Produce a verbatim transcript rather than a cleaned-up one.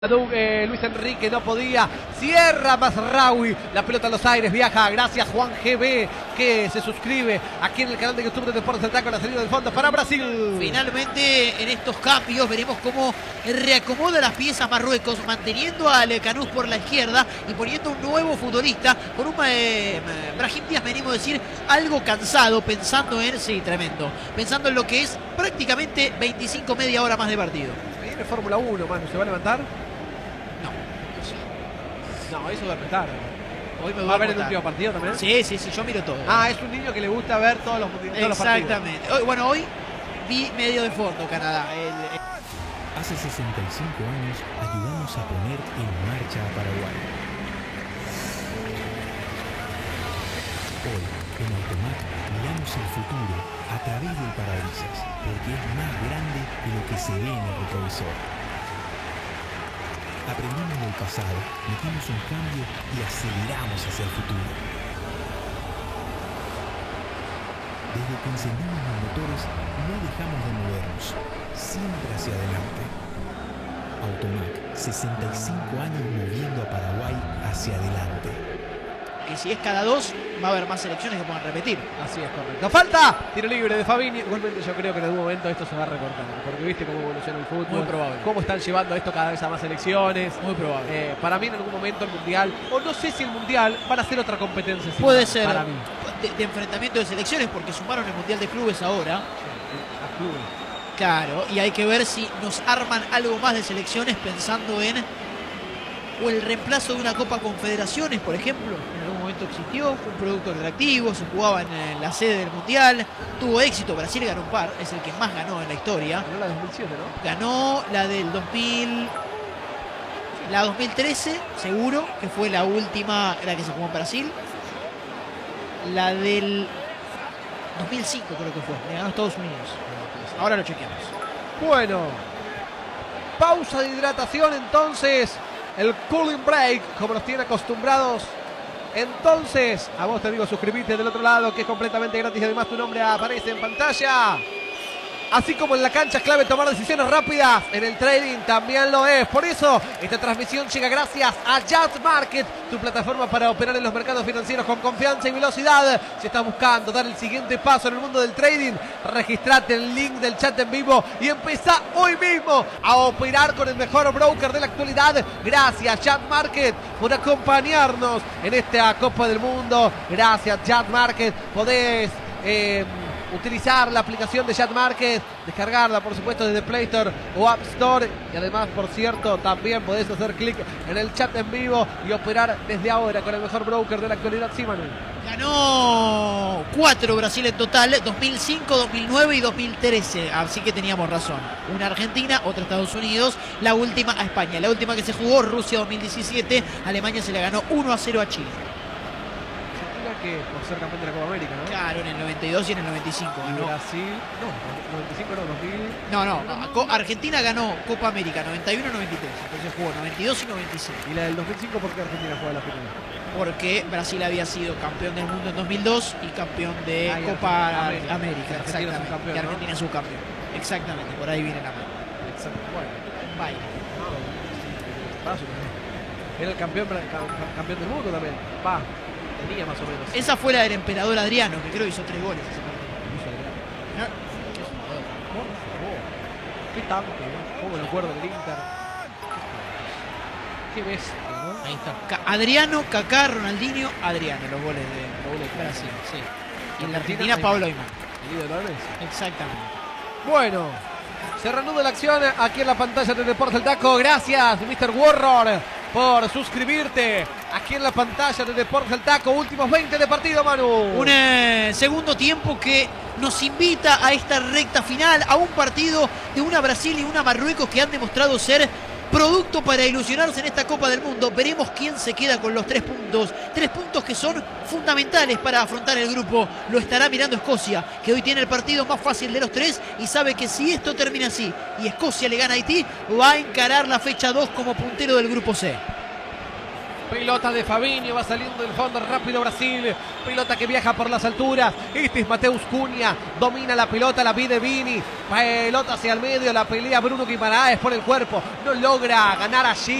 Eh, Luis Enrique no podía, cierra Mazraoui, la pelota a los aires, viaja, gracias Juan G B que se suscribe aquí en el canal de YouTube de Deportes del Taco, la salida del fondo para Brasil. Finalmente en estos cambios veremos cómo reacomoda las piezas Marruecos, manteniendo a Lecanouz por la izquierda y poniendo un nuevo futbolista con un eh, Brahim Díaz, venimos a decir, algo cansado, pensando en, sí, tremendo, pensando en lo que es prácticamente veinticinco, media hora más de partido. Viene Fórmula uno, Manu, ¿se va a levantar? No, eso va a estar. Hoy me ¿Va a ver el último partido también? Sí, sí, sí, yo miro todo. Ah, es un niño que le gusta ver todos los, todos los partidos. Exactamente. Hoy, bueno, hoy vi medio de fondo Canadá. El, el... Hace sesenta y cinco años ayudamos a poner en marcha a Paraguay. Hoy, en Automac, miramos el futuro a través del parabrisas, porque es más grande de lo que se ve en el retrovisor. Aprendimos del pasado, metimos un cambio y aceleramos hacia el futuro. Desde que encendimos los motores, no dejamos de movernos, siempre hacia adelante. Automac, sesenta y cinco años moviendo a Paraguay hacia adelante. Que si es cada dos, va a haber más selecciones que puedan repetir. Así es, correcto. ¡Falta! Tiro libre de Fabini. Igualmente yo creo que en algún momento esto se va a recortar, porque viste cómo evoluciona el fútbol. Muy probable. Cómo están llevando esto cada vez a más selecciones. Muy probable. Eh, para mí en algún momento el Mundial, o no sé si el Mundial, van a ser otra competencia. Puede ser para mí. De, de enfrentamiento de selecciones, porque sumaron el Mundial de Clubes ahora. A clubes. Claro, y hay que ver si nos arman algo más de selecciones pensando en o el reemplazo de una Copa Confederaciones, por ejemplo. En algún momento existió, fue un producto atractivo, se jugaba en la sede del Mundial, tuvo éxito, Brasil ganó un par, es el que más ganó en la historia. Ganó la dos mil siete, ¿no? Ganó la del dos mil, la dos mil trece, seguro, que fue la última, la que se jugó en Brasil. La del dos mil cinco creo que fue, le ganó Estados Unidos. Ahora lo chequeamos. Bueno, pausa de hidratación entonces. El cooling break, como nos tiene acostumbrados. Entonces, a vos te digo, suscribite del otro lado, que es completamente gratis y además tu nombre aparece en pantalla. Así como en la cancha es clave tomar decisiones rápidas, en el trading también lo es. Por eso, esta transmisión llega gracias a Jazz Market, tu plataforma para operar en los mercados financieros con confianza y velocidad. Si estás buscando dar el siguiente paso en el mundo del trading, registrate en el link del chat en vivo y empezá hoy mismo a operar con el mejor broker de la actualidad. Gracias, Jazz Market, por acompañarnos en esta Copa del Mundo. Gracias, Jazz Market. Podés... Eh, utilizar la aplicación de Chat Market, descargarla por supuesto desde Play Store o App Store, y además, por cierto, también podés hacer clic en el chat en vivo y operar desde ahora con el mejor broker de la actualidad. Sí, Manuel. Ganó cuatro Brasil en total, dos mil cinco, dos mil nueve y dos mil trece, así que teníamos razón. Una Argentina, otra Estados Unidos, la última a España. La última que se jugó, Rusia dos mil diecisiete, Alemania se la ganó uno a cero a Chile. Que por ser campeón de la Copa América, ¿no? Claro, en el noventa y dos y en el noventa y cinco. Y Brasil, no, noventa y cinco no, dos mil. No, no, Argentina ganó Copa América noventa y uno, noventa y tres. Entonces jugó noventa y dos y noventa y cinco. ¿Y la del dos mil cinco por qué Argentina juega la final? Porque Brasil había sido campeón del mundo en dos mil dos y campeón de ah, Copa América. América. Argentina es subcampeón. Y Argentina es ¿no? subcampeón. Exactamente, por ahí viene la mano. Exacto. Bueno, vaya. Paso también. Era el campeón, campeón del mundo también. Va. Tenía más o menos. Esa fue la del emperador Adriano, que creo hizo tres goles ese partido. Por favor. Qué tanto, ¿no? ¿Cómo me acuerdo del Inter? Qué bestia, ¿no? Ahí está. Adriano, Kaká, Ronaldinho, Adriano, los goles de, los goles de Brasil, sí. Y en la Argentina, Pablo Aymar. Exactamente. Bueno, se reanuda la acción aquí en la pantalla de Deportes del Taco. Gracias, mister Warrior, por suscribirte aquí en la pantalla de Deportes del Taco. Últimos veinte de partido, Manu. Un eh, segundo tiempo que nos invita a esta recta final, a un partido de una Brasil y una Marruecos que han demostrado ser producto para ilusionarse en esta Copa del Mundo. Veremos quién se queda con los tres puntos. Tres puntos que son fundamentales para afrontar el grupo. Lo estará mirando Escocia, que hoy tiene el partido más fácil de los tres y sabe que si esto termina así y Escocia le gana a Haití, va a encarar la fecha dos como puntero del grupo C. Pelota de Fabinho, va saliendo del fondo rápido Brasil. Pelota que viaja por las alturas. Este es Mateus Cunha. Domina la pelota, la pide Vini. Pelota hacia el medio, la pelea Bruno Guimaraes por el cuerpo. No logra ganar allí.